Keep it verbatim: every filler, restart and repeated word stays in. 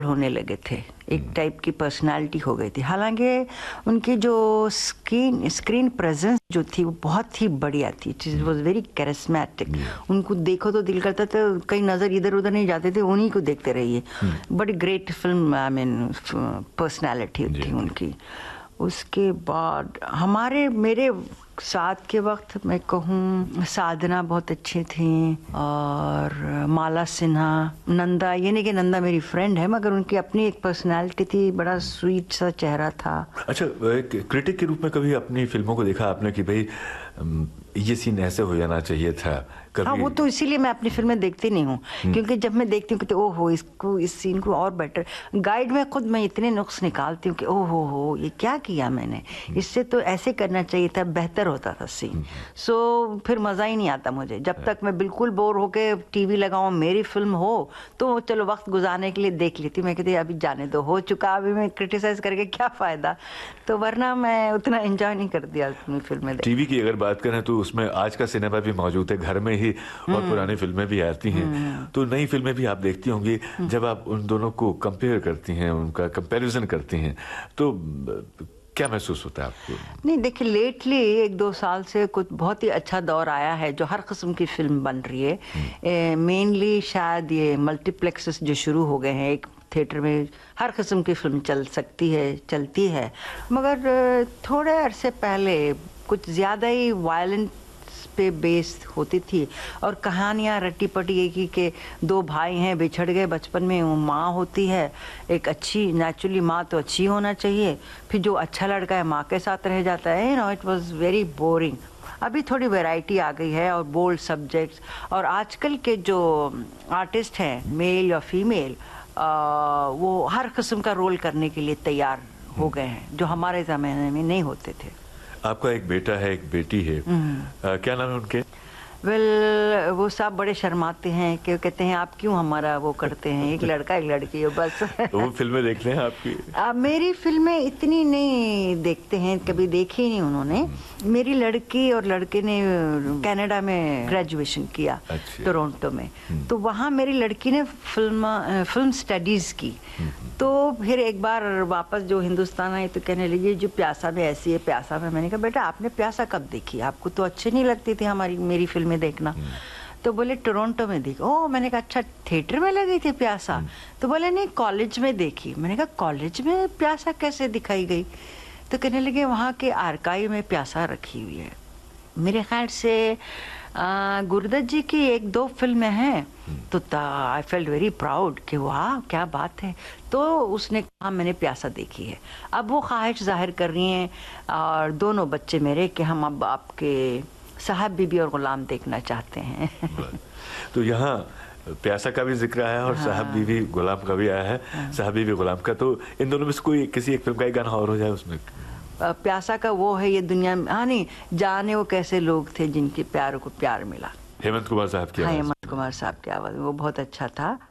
होने लगे थे, एक टाइप की पर्सनालिटी हो गई थी। हालांकि उनकी जो स्क्रीन स्क्रीन प्रेजेंस जो थी वो बहुत ही बढ़िया थी, इट वाज वेरी कैरिस्मेटिक। उनको देखो तो दिल करता था कहीं नज़र इधर उधर नहीं जाते थे, उन्हीं को देखते रहिए। बड़ी great film, I mean personality थी उनकी। उसके बाद हमारे मेरे साथ के वक्त मैं कहूँ साधना बहुत अच्छी थी, और माला सिन्हा, नंदा। ये नहीं कि नंदा मेरी फ्रेंड है, मगर उनकी अपनी एक पर्सनालिटी थी, बड़ा स्वीट सा चेहरा था। अच्छा, एक क्रिटिक के रूप में कभी अपनी फिल्मों को देखा आपने कि भाई ये सीन ऐसे हो जाना चाहिए था कभी? हाँ, वो तो इसीलिए मैं अपनी फिल्में देखती नहीं हूँ, क्योंकि जब मैं देखती हूँ कि ओ हो इसको इस सीन को और बेटर, गाइड में खुद मैं इतने नुक्स निकालती हूँ कि ओ हो हो ये क्या किया मैंने, इससे तो ऐसे करना चाहिए था, बेहतर होता था सीन। सो फिर मज़ा ही नहीं आता मुझे। जब तक मैं बिल्कुल बोर होके टीवी लगाऊँ, मेरी फिल्म हो तो चलो वक्त गुजारने के लिए देख लेती हूँ। मैं कहती अभी जाने दो, हो चुका, अभी मैं क्रिटिसाइज करके क्या फ़ायदा। तो वरना मैं उतना एंजॉय नहीं करती अपनी फिल्में। टीवी की अगर बात करें तो उसमें आज का सिनेमा भी मौजूद है घर में ही, और पुरानी फिल्में भी आती हैं, तो नई फिल्में भी आप देखती होंगी। जब आप उन दोनों को कंपेयर करती हैं, उनका कंपैरिजन करती हैं, तो क्या महसूस होता है आपको? नहीं, देखिए लेटली एक दो साल से कुछ बहुत ही अच्छा दौर आया है जो हर किस्म की फिल्म बन रही है। मेनली शायद ये मल्टीप्लेक्सेस जो शुरू हो गए हैं, एक थिएटर में हर किस्म की फिल्म चल सकती है, चलती है। मगर थोड़े अरसे पहले कुछ ज़्यादा ही वायलेंस पे बेस्ड होती थी, और कहानियाँ रट्टी पटी एक ही के दो भाई हैं, बिछड़ गए बचपन में, वो माँ होती है एक अच्छी, नेचुरली माँ तो अच्छी होना चाहिए, फिर जो अच्छा लड़का है माँ के साथ रह जाता है। You know, it was very boring. अभी थोड़ी वैरायटी आ गई है और बोल्ड सब्जेक्ट्स, और आजकल के जो आर्टिस्ट हैं मेल या फीमेल, वो हर किस्म का रोल करने के लिए तैयार हो गए हैं, जो हमारे ज़माने में नहीं होते थे। आपका एक बेटा है, एक बेटी है, आ, क्या नाम है उनके? वेल well, वो सब बड़े शर्माते हैं कि कहते हैं आप क्यों हमारा वो करते हैं, एक लड़का एक लड़की है बस। तो वो फिल्में देखते हैं आपकी? आ, मेरी फिल्में इतनी नहीं देखते हैं, कभी देखी नहीं उन्होंने। मेरी लड़की और लड़के ने कनाडा में ग्रेजुएशन किया, टोरंटो में, तो वहाँ मेरी लड़की ने फिल्म फिल्म स्टडीज़ की। तो फिर एक बार वापस जो हिंदुस्तान आई तो कहने लगी जो प्यासा में ऐसी है, प्यासा में। मैंने कहा बेटा आपने प्यासा कब देखी, आपको तो अच्छी नहीं लगती थी हमारी मेरी फिल्में देखना। तो बोले टोरंटो में देखी। ओह, मैंने कहा अच्छा थिएटर में लगी थी प्यासा? तो बोले नहीं कॉलेज में देखी। मैंने कहा कॉलेज में प्यासा कैसे दिखाई गई? तो कहने लगे वहाँ के आर्काइव में प्यासा रखी हुई है। मेरे ख्याल से गुरुदत्त जी की एक दो फिल्में हैं, तो आई फेल्ट वेरी प्राउड कि वाह क्या बात है। तो उसने कहा मैंने प्यासा देखी है। अब वो ख्वाहिश जाहिर कर रही हैं, और दोनों बच्चे मेरे, कि हम अब आपके साहब बीबी और गुलाम देखना चाहते हैं। तो यहाँ प्यासा का भी जिक्र आया और हाँ। साहब बीबी गुलाम का भी आया है। हाँ। साहब बीबी गुलाम का, तो इन दोनों में से कोई किसी एक फिल्म का ही गाना और हो जाए उसमें? प्यासा का वो है ये दुनिया में, हाँ नहीं, जाने वो कैसे लोग थे जिनके प्यार को प्यार मिला। हेमंत कुमार साहब की आवाज़। हाँ, हेमंत कुमार साहब की आवाज़, वो बहुत अच्छा था।